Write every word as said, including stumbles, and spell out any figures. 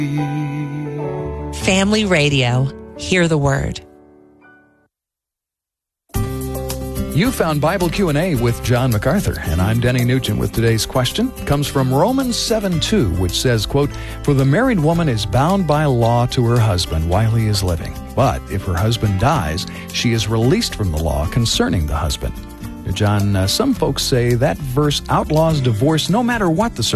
Family Radio. Hear the word. You found Bible Q and A with John MacArthur, and I'm Denny Nugent with today's question. It comes from Romans seven two, which says, quote, "For the married woman is bound by law to her husband while he is living. But if her husband dies, she is released from the law concerning the husband." John, uh, some folks say that verse outlaws divorce no matter what the